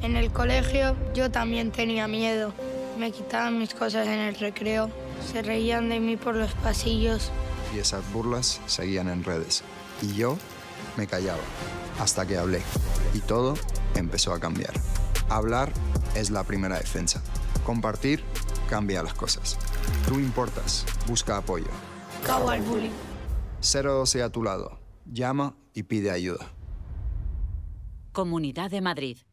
En el colegio yo también tenía miedo. Me quitaban mis cosas en el recreo, se reían de mí por los pasillos. Y esas burlas seguían en redes. Y yo me callaba, hasta que hablé. Y todo empezó a cambiar. Hablar es la primera defensa. Compartir cambia las cosas. Tú importas, busca apoyo. Cabo al bullying. 012 a tu lado. Llama y pide ayuda. Comunidad de Madrid.